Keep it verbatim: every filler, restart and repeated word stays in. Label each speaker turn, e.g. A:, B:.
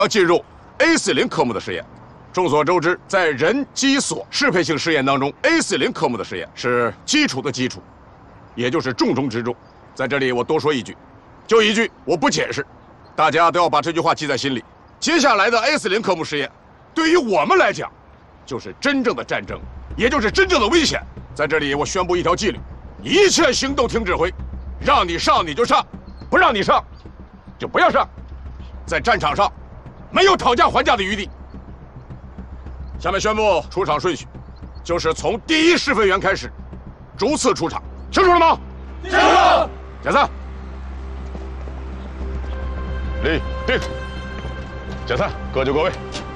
A: 呃进入 A 四零科目的实验。众所周知，在人机所适配性试验当中 ，A 四零科目的实验是基础的基础，也就是重中之重。在这里我多说一句，就一句，我不解释，大家都要把这句话记在心里。接下来的 A 四零科目实验，对于我们来讲，就是真正的战争，也就是真正的危险。在这里，我宣布一条纪律：一切行动听指挥，让你上你就上，不让你上就不要上。在战场上，没有讨价还价的余地。下面宣布出场顺序，就是从第一试飞员开始，逐次出场，清楚了吗？
B: 清楚。
A: 解散。立定。解散，各就各位。